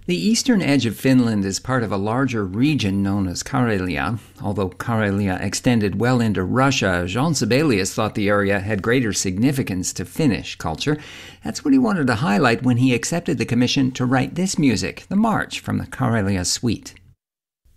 The eastern edge of Finland is part of a larger region known as Karelia. Although Karelia extended well into Russia, Jean Sibelius thought the area had greater significance to Finnish culture. That's what he wanted to highlight when he accepted the commission to write this music, the March from the Karelia Suite.